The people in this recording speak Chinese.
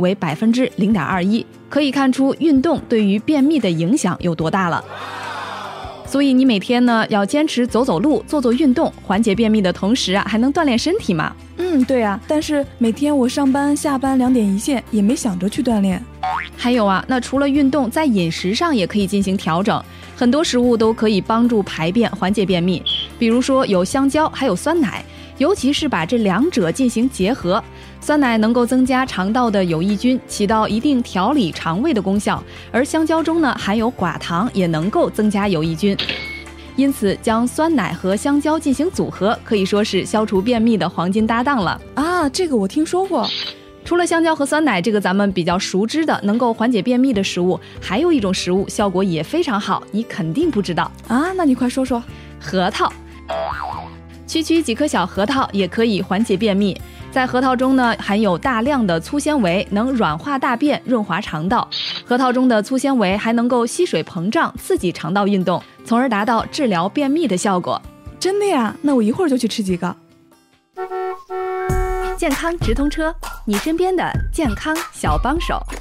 为 0.21%， 可以看出运动对于便秘的影响有多大了。所以你每天呢要坚持走走路，做做运动，缓解便秘的同时还能锻炼身体嘛。 对啊，但是每天我上班下班2点一线，也没想着去锻炼。 还有啊，那除了运动，在饮食上也可以进行调整，很多食物都可以帮助排便，缓解便秘。比如说有香蕉，还有酸奶，尤其是把这两者进行结合。酸奶能够增加肠道的有益菌，起到一定调理肠胃的功效，而香蕉中呢含有寡糖，也能够增加有益菌。因此将酸奶和香蕉进行组合，可以说是消除便秘的黄金搭档了啊。这个我听说过。 除了香蕉和酸奶这个咱们比较熟知的能够缓解便秘的食物，还有一种食物效果也非常好，你肯定不知道啊。那你快说说。 核桃。区区几颗小核桃也可以缓解便秘。在核桃中呢含有大量的粗纤维，能软化大便，润滑肠道。核桃中的粗纤维还能够吸水膨胀，刺激肠道运动，从而达到治疗便秘的效果。 真的呀？那我一会儿就去吃几个。 健康直通车，你身边的健康小帮手。